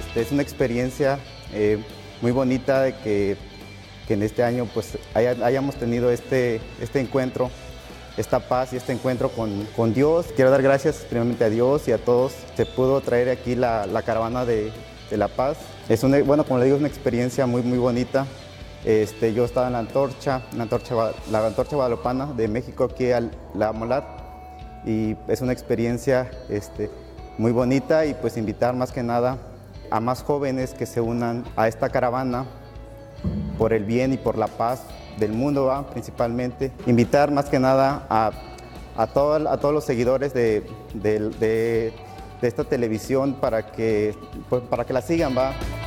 Es una experiencia muy bonita de que en este año pues, hayamos tenido este encuentro, esta paz y este encuentro con Dios. Quiero dar gracias primeramente a Dios y a todos. Se pudo traer aquí la caravana de la paz. Bueno, como le digo, es una experiencia muy bonita. Yo estaba en la antorcha guadalupana de México, aquí a La Molar, y es una experiencia muy bonita, y pues invitar más que nada a más jóvenes que se unan a esta caravana por el bien y por la paz del mundo, ¿va? Principalmente. Invitar más que nada a todos los seguidores de esta televisión para que la sigan, ¿va?